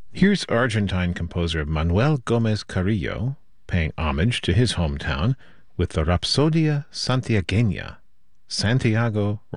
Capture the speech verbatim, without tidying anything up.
Here's Argentine composer Manuel Gomez Carrillo paying homage to his hometown with the Rapsodia Santiagueña, Santiago